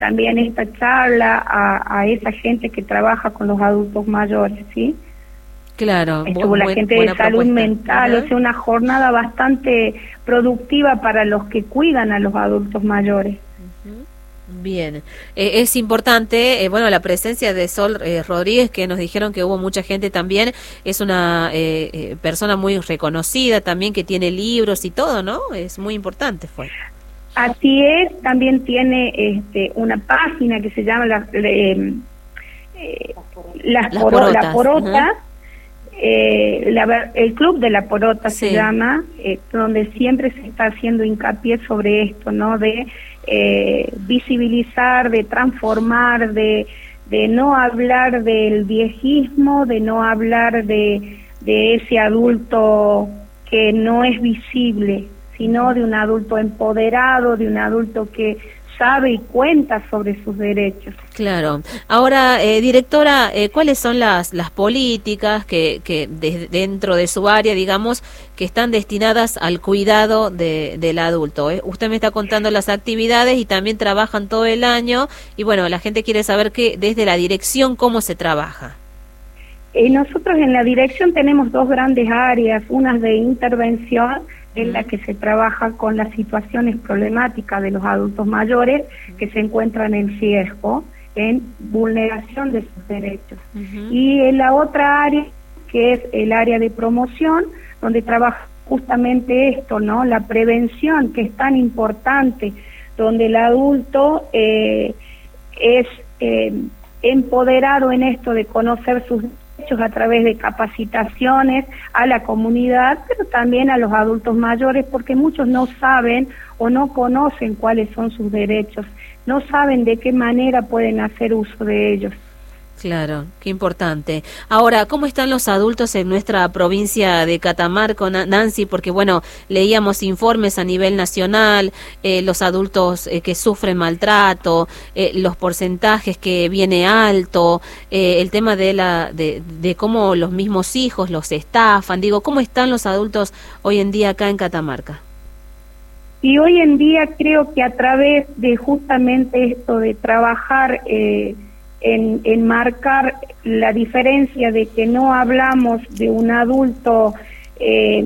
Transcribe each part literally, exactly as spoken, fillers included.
también esta charla a, a esa gente que trabaja con los adultos mayores, ¿sí? Claro. Estuvo la buen, gente de salud propuesta. mental, Uh-huh. o sea, una jornada bastante productiva para los que cuidan a los adultos mayores. Uh-huh. Bien, eh, es importante, eh, bueno, la presencia de Sol eh, Rodríguez, que nos dijeron que hubo mucha gente también, es una eh, eh, persona muy reconocida también, que tiene libros y todo, ¿no? Es muy importante, fue. Así es, también tiene este, una página que se llama la, eh, eh, Las, Las Poro, Porotas. La Porota, Uh-huh. eh, la, el Club de la Porota sí. se llama, eh, donde siempre se está haciendo hincapié sobre esto, ¿no? De eh, visibilizar, de transformar, de, de no hablar del viejismo, de no hablar de, de ese adulto que no es visible, sino de un adulto empoderado, de un adulto que sabe y cuenta sobre sus derechos. Claro. Ahora, eh, directora, eh, ¿cuáles son las las políticas que, que de, dentro de su área, digamos, que están destinadas al cuidado de, del adulto? ¿eh? Usted me está contando las actividades y también trabajan todo el año, y bueno, la gente quiere saber que desde la dirección, ¿cómo se trabaja? Eh, nosotros en la dirección tenemos dos grandes áreas, una de intervención, en la que se trabaja con las situaciones problemáticas de los adultos mayores que se encuentran en riesgo, en vulneración de sus derechos. Uh-huh. Y en la otra área, que es el área de promoción, donde trabaja justamente esto, ¿no? La prevención, que es tan importante, donde el adulto eh, es eh, empoderado en esto de conocer sus a través de capacitaciones a la comunidad, pero también a los adultos mayores, porque muchos no saben o no conocen cuáles son sus derechos, no saben de qué manera pueden hacer uso de ellos. Claro, qué importante. Ahora, ¿cómo están los adultos en nuestra provincia de Catamarca, Nancy? Porque, bueno, leíamos informes a nivel nacional, eh, los adultos eh, que sufren maltrato, eh, los porcentajes que viene alto, eh, el tema de la de, de cómo los mismos hijos los estafan. Digo, ¿cómo están los adultos hoy en día acá en Catamarca? Y hoy en día creo que a través de justamente esto de trabajar eh, En, en marcar la diferencia de que no hablamos de un adulto eh,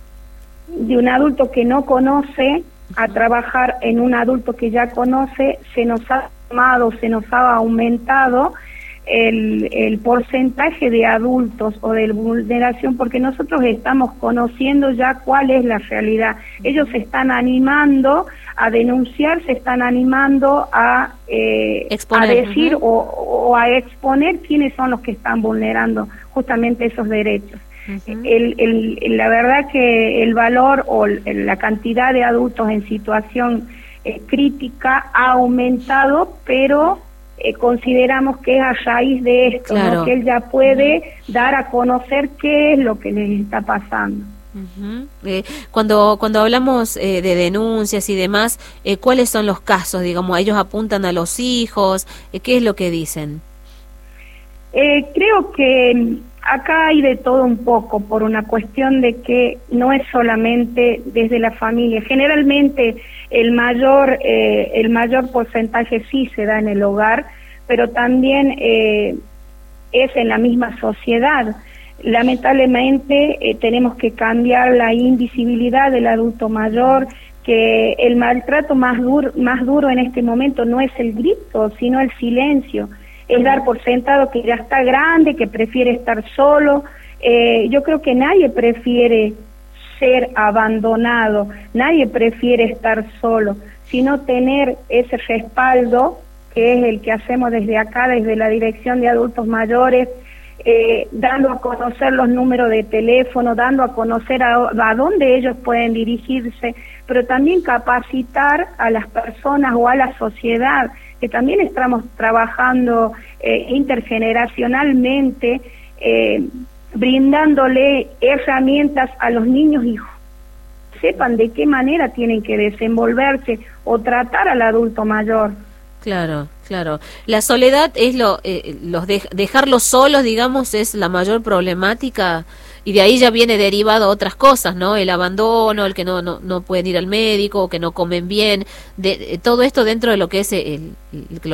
de un adulto que no conoce a trabajar en un adulto que ya conoce, se nos ha tomado, se nos ha aumentado el, el porcentaje de adultos o de vulneración, porque nosotros estamos conociendo ya cuál es la realidad. Ellos se están animando a denunciar, se están animando a, eh, a decir uh-huh. o, o a exponer quiénes son los que están vulnerando justamente esos derechos. Uh-huh. el, el, la verdad que el valor o la cantidad de adultos en situación eh, crítica ha aumentado, pero eh, consideramos que es a raíz de esto, claro. ¿no? Que él ya puede uh-huh. dar a conocer qué es lo que les está pasando. Uh-huh. Eh, cuando cuando hablamos eh, de denuncias y demás, eh, ¿cuáles son los casos? Digamos, ellos apuntan a los hijos, eh, ¿qué es lo que dicen? Eh, creo que acá hay de todo un poco, por una cuestión de que no es solamente desde la familia. Generalmente el mayor eh, el mayor porcentaje sí se da en el hogar, pero también eh, es en la misma sociedad. Lamentablemente eh, tenemos que cambiar la invisibilidad del adulto mayor, que el maltrato más duro, más duro en este momento no es el grito, sino el silencio. Es dar por sentado que ya está grande, que prefiere estar solo. Eh, yo creo que nadie prefiere ser abandonado, nadie prefiere estar solo, sino tener ese respaldo, que es el que hacemos desde acá, desde la Dirección de Adultos Mayores, eh, dando a conocer los números de teléfono, dando a conocer a, a dónde ellos pueden dirigirse, pero también capacitar a las personas o a la sociedad, que también estamos trabajando eh, intergeneracionalmente, eh, brindándole herramientas a los niños y sepan de qué manera tienen que desenvolverse o tratar al adulto mayor. Claro, claro. La soledad es lo, eh, los de, dejarlos solos, digamos, es la mayor problemática, y de ahí ya viene derivado otras cosas, ¿no? El abandono, el que no no, no pueden ir al médico, o que no comen bien, de, de todo esto dentro de lo que es el, el